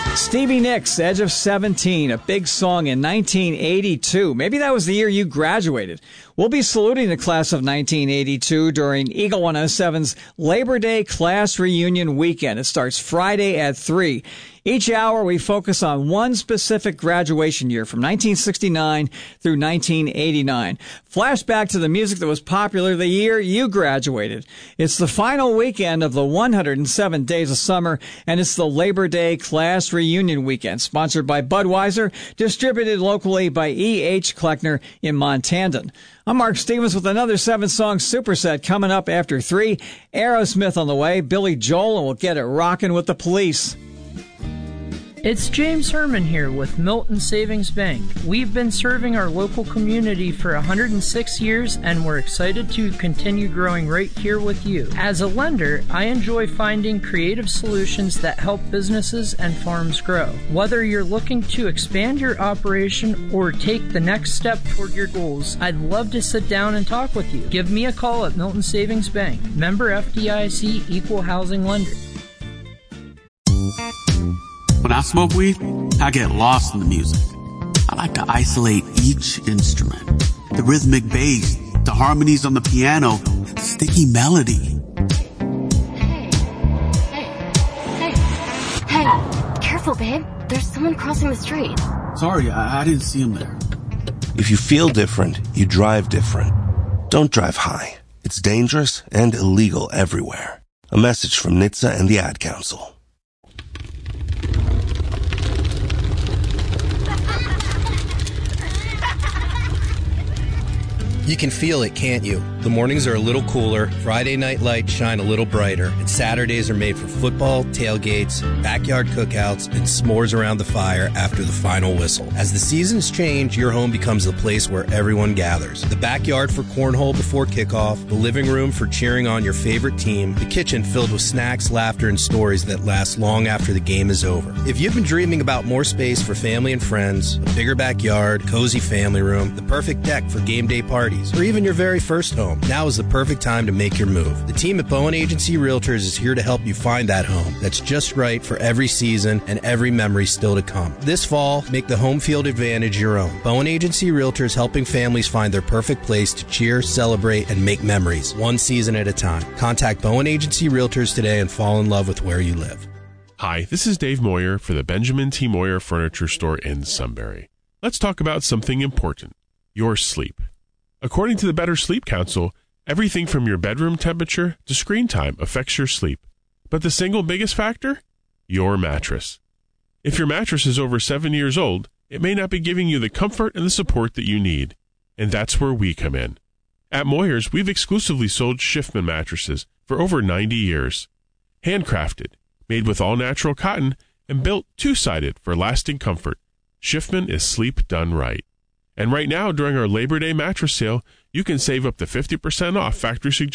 Stevie Nicks, Edge of 17, a big song in 1982. Maybe that was the year you graduated. We'll be saluting the class of 1982 during Eagle 107's Labor Day Class Reunion Weekend. It starts Friday at 3. Each hour, we focus on one specific graduation year from 1969 through 1989. Flashback to the music that was popular the year you graduated. It's the final weekend of the 107 days of summer, and it's the Labor Day Class Reunion Weekend, sponsored by Budweiser, distributed locally by E.H. Kleckner in Montandan. I'm Mark Stevens with another 7-song superset coming up after 3. Aerosmith on the way, Billy Joel, and we'll get it rocking with the Police. It's James Herman here with Milton Savings Bank. We've been serving our local community for 106 years, and we're excited to continue growing right here with you. As a lender, I enjoy finding creative solutions that help businesses and farms grow. Whether you're looking to expand your operation or take the next step toward your goals, I'd love to sit down and talk with you. Give me a call at Milton Savings Bank. Member FDIC, Equal Housing Lender. When I smoke weed, I get lost in the music. I like to isolate each instrument. The rhythmic bass, the harmonies on the piano, the sticky melody. Hey, careful, babe. There's someone crossing the street. Sorry, I didn't see him there. If you feel different, you drive different. Don't drive high. It's dangerous and illegal everywhere. A message from NHTSA and the Ad Council. You can feel it, can't you? The mornings are a little cooler, Friday night lights shine a little brighter, and Saturdays are made for football, tailgates, backyard cookouts, and s'mores around the fire after the final whistle. As the seasons change, your home becomes the place where everyone gathers. The backyard for cornhole before kickoff, the living room for cheering on your favorite team, the kitchen filled with snacks, laughter, and stories that last long after the game is over. If you've been dreaming about more space for family and friends, a bigger backyard, cozy family room, the perfect deck for game day parties, or even your very first home, now is the perfect time to make your move. The team at Bowen Agency Realtors is here to help you find that home that's just right for every season and every memory still to come. This fall, make the home field advantage your own. Bowen Agency Realtors, helping families find their perfect place to cheer, celebrate, and make memories, one season at a time. Contact Bowen Agency Realtors today and fall in love with where you live. Hi, this is Dave Moyer for the Benjamin T. Moyer Furniture Store in Sunbury. Let's talk about something important, your sleep. According to the Better Sleep Council, everything from your bedroom temperature to screen time affects your sleep. But the single biggest factor? Your mattress. If your mattress is over 7 years old, it may not be giving you the comfort and the support that you need. And that's where we come in. At Moyers, we've exclusively sold Schiffman mattresses for over 90 years. Handcrafted, made with all-natural cotton, and built two-sided for lasting comfort. Schiffman is sleep done right. And right now, during our Labor Day mattress sale, you can save up to 50% off factory suggestions